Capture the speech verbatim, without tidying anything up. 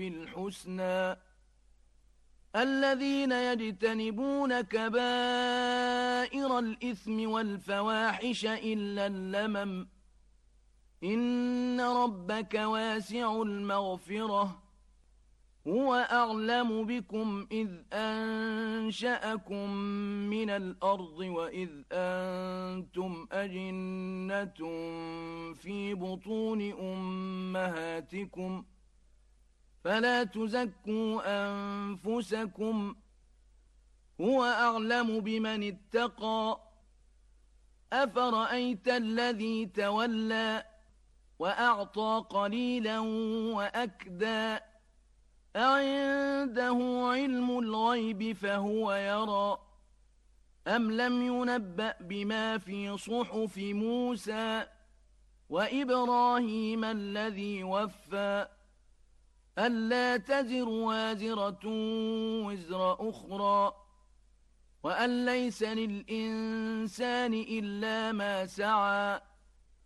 بالحسنى الذين يجتنبون كبائر الإثم والفواحش إلا اللمم إن ربك واسع المغفرة هو أعلم بكم إذ أنشأكم من الأرض وإذ أنتم أجنة في بطون أمهاتكم فلا تزكوا أنفسكم هو أعلم بمن اتقى أفرأيت الذي تولى وأعطى قليلا وأكدى أعنده علم الغيب فهو يرى أم لم ينبأ بما في صحف موسى وإبراهيم الذي وفى ألا تزر وازرة وزر أخرى وأن ليس للإنسان إلا ما سعى